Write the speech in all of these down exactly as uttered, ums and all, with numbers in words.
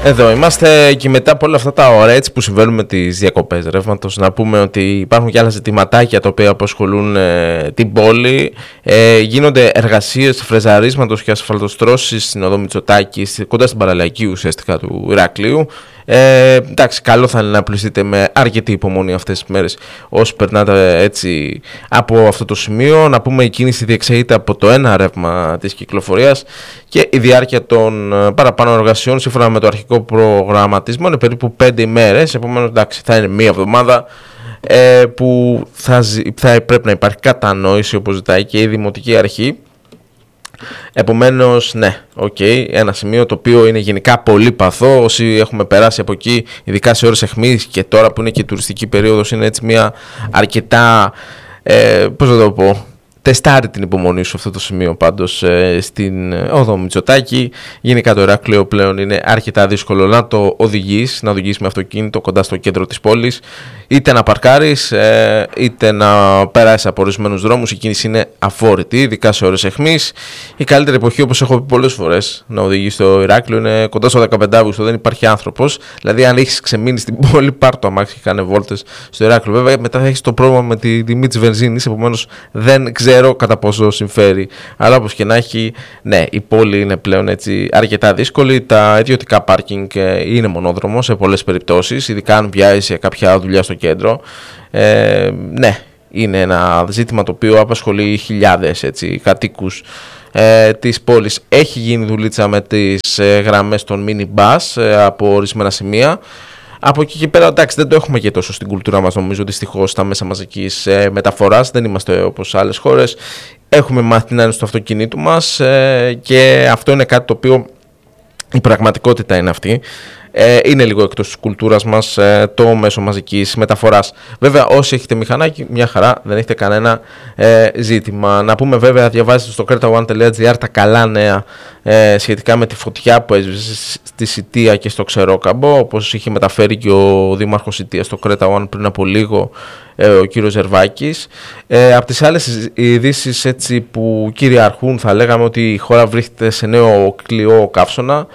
Εδώ είμαστε και μετά από όλα αυτά τα ωραία έτσι που συμβαίνουν με τις διακοπές ρεύματος, να πούμε ότι υπάρχουν και άλλα ζητηματάκια τα οποία απασχολούν ε, την πόλη. Ε, γίνονται εργασίες φρεζαρίσματος και ασφαλτοστρώσεις στην οδό Μητσοτάκη, κοντά στην παραλιακή ουσιαστικά του Ηρακλείου. Ε, εντάξει, καλό θα είναι να πλησείτε με αρκετή υπομονή αυτές τις μέρες όσοι περνάτε έτσι από αυτό το σημείο. Να πούμε η κίνηση διεξάγεται από το ένα ρεύμα της κυκλοφορίας και η διάρκεια των παραπάνω εργασιών σύμφωνα με το αρχικό προγραμματισμό είναι περίπου πέντε ημέρες. Επομένως, εντάξει, θα είναι μία εβδομάδα ε, που θα, θα πρέπει να υπάρχει κατανόηση όπως ζητάει και η Δημοτική Αρχή. Επομένως, ναι, οκ, okay, ένα σημείο το οποίο είναι γενικά πολύ παθό. Όσοι έχουμε περάσει από εκεί, ειδικά σε ώρες αιχμής και τώρα που είναι και η τουριστική περίοδος, είναι έτσι μια αρκετά, ε, πώς θα το πω, τεστάρει την υπομονή σου αυτό το σημείο πάντως ε, στην οδό Μητσοτάκη. Γενικά το Ηράκλειο πλέον είναι αρκετά δύσκολο να το οδηγείς, να οδηγείς με αυτοκίνητο κοντά στο κέντρο της πόλης. Είτε να παρκάρεις, ε, είτε να περάσεις από ορισμένους δρόμους. Η κίνηση είναι αφόρητη, ειδικά σε ώρες αιχμής. Η καλύτερη εποχή, όπως έχω πει πολλές φορές, να οδηγείς στο Ηράκλειο είναι κοντά στο δεκαπέντε Αυγούστου. Δεν υπάρχει άνθρωπος. Δηλαδή, αν έχεις ξεμείνει στην πόλη, πάρ' το αμάξι και κάνε βόλτες στο Ηράκλειο. Βέβαια, μετά θα έχεις το πρόβλημα με τη τιμή της βενζίνης. Επομένως, δεν ξέρω κατά πόσο συμφέρει. Αλλά όπως και να έχει, ναι, η πόλη είναι πλέον έτσι αρκετά δύσκολη. Τα ιδιωτικά πάρκινγκ είναι μονόδρομο σε πολλές περιπτώσεις, ειδικά αν βιάζεις σε κάποια δουλειά στο κέντρο. Ε, ναι, είναι ένα ζήτημα το οποίο απασχολεί χιλιάδες έτσι, κατοίκους ε, της πόλης. Έχει γίνει δουλίτσα με τις ε, γραμμές των minibus ε, από ορισμένα σημεία. Από εκεί και πέρα, εντάξει, δεν το έχουμε και τόσο στην κουλτούρα μας, νομίζω, δυστυχώς, στα μέσα μαζικής ε, μεταφοράς. Δεν είμαστε όπως άλλες χώρες. Έχουμε μάθει την άνεση του αυτοκινήτου μας ε, και αυτό είναι κάτι το οποίο η πραγματικότητα είναι αυτή. Ε, είναι λίγο εκτός της κουλτούρας μας ε, το μέσο μαζικής μεταφοράς. Βέβαια, όσοι έχετε μηχανάκι, μια χαρά, δεν έχετε κανένα ε, ζήτημα. Να πούμε βέβαια, διαβάζετε στο κρέτα1 τελεία τζι άρ τα καλά νέα ε, σχετικά με τη φωτιά που έσβησε στη Σιτία και στο Ξερόκαμπο, όπως είχε μεταφέρει και ο Δήμαρχος Σιτίας στο κρέτα1 πριν από λίγο, ε, ο κύριος Ζερβάκης. Ε, από τις άλλες ειδήσεις έτσι που κυριαρχούν, θα λέγαμε ότι η χώρα βρίσκεται σε νέο κλειό καύσωνα.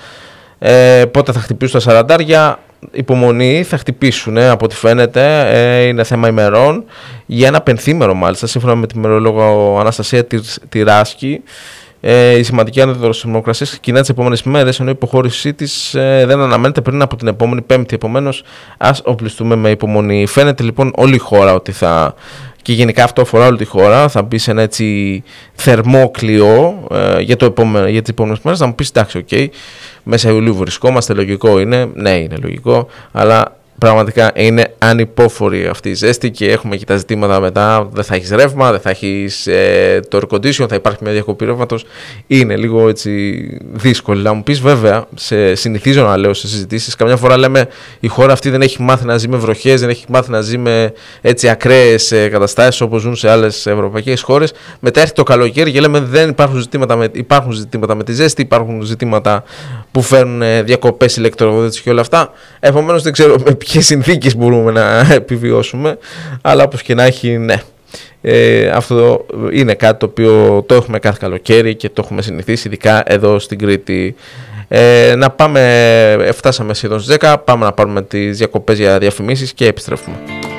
Ε, πότε θα χτυπήσουν τα σαραντάρια, υπομονή, θα χτυπήσουν ε, από ό,τι φαίνεται, ε, είναι θέμα ημερών, για ένα πενθήμερο μάλιστα, σύμφωνα με τη μερολόγο Αναστασία Τυράσκη. Ε, η σημαντική άνοδος θερμοκρασίας ξεκινά τις επόμενες μέρες, ενώ η υποχώρησή της ε, δεν αναμένεται πριν από την επόμενη Πέμπτη. Επομένως, ας οπλιστούμε με υπομονή. Φαίνεται λοιπόν όλη η χώρα ότι θα, και γενικά αυτό αφορά όλη τη χώρα, θα μπει σε ένα έτσι θερμό κλειό ε, για, το επόμενο, για τις επόμενες μέρες. Θα μου πεις, εντάξει, οκ, okay, μέσα Ιουλίου βρισκόμαστε, λογικό είναι, ναι, είναι λογικό, αλλά πραγματικά είναι ανυπόφορη αυτή η ζέστη και έχουμε και τα ζητήματα μετά. Δεν θα έχεις ρεύμα, δεν θα έχεις ε, το air condition, θα υπάρχει μια διακοπή ρεύματος. Είναι λίγο έτσι δύσκολο. Να μου πεις, βέβαια, σε, συνηθίζω να λέω σε συζητήσεις, καμιά φορά λέμε η χώρα αυτή δεν έχει μάθει να ζει με βροχές, δεν έχει μάθει να ζει με έτσι ακραίες ε, καταστάσεις όπως ζουν σε άλλες ευρωπαϊκές χώρες. Μετά έρχεται το καλοκαίρι και λέμε δεν υπάρχουν ζητήματα με, υπάρχουν ζητήματα με τη ζέστη, υπάρχουν ζητήματα που φέρνουν ε, διακοπές ηλεκτροδότησης και όλα αυτά. Επομένως, δεν ξέρω με ποιες συνθήκες μπορούμε να επιβιώσουμε, αλλά όπως και να έχει, ναι. Ε, αυτό είναι κάτι το οποίο το έχουμε κάθε καλοκαίρι και το έχουμε συνηθίσει, ειδικά εδώ στην Κρήτη. Ε, να πάμε, φτάσαμε σχεδόν στις δέκα, πάμε να πάρουμε τις διακοπές για διαφημίσεις και επιστρέφουμε.